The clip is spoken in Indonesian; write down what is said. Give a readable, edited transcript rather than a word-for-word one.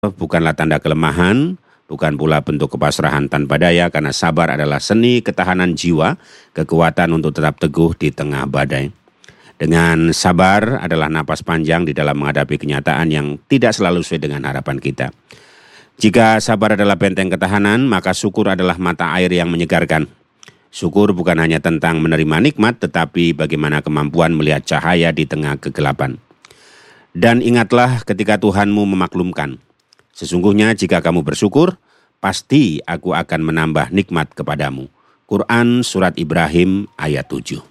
bukanlah tanda kelemahan, bukan pula bentuk kepasrahan tanpa daya, karena sabar adalah seni ketahanan jiwa, kekuatan untuk tetap teguh di tengah badai. Dengan sabar adalah napas panjang di dalam menghadapi kenyataan yang tidak selalu sesuai dengan harapan kita. Jika sabar adalah benteng ketahanan, maka syukur adalah mata air yang menyegarkan. Syukur bukan hanya tentang menerima nikmat, tetapi bagaimana kemampuan melihat cahaya di tengah kegelapan. Dan ingatlah ketika Tuhanmu memaklumkan, sesungguhnya jika kamu bersyukur, pasti aku akan menambah nikmat kepadamu. Quran Surat Ibrahim ayat 7.